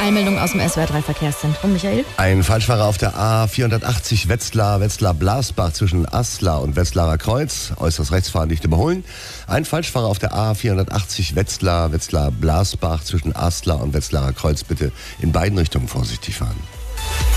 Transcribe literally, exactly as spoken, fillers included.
Eilmeldung aus dem S W R drei Verkehrszentrum. Michael? Ein Falschfahrer auf der A vierhundertachtzig Wetzlar, Wetzlar-Blasbach zwischen Aslar und Wetzlarer Kreuz. Äußerst rechtsfahren nicht überholen. Ein Falschfahrer auf der A vierhundertachtzig Wetzlar, Wetzlar-Blasbach zwischen Aslar und Wetzlarer Kreuz. Bitte in beiden Richtungen vorsichtig fahren.